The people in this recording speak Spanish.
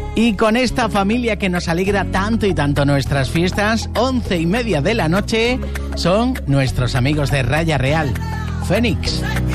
Y con esta familia que nos alegra tanto y tanto nuestras fiestas, 11:30 de la noche, son nuestros amigos de Raya Real, Fénix.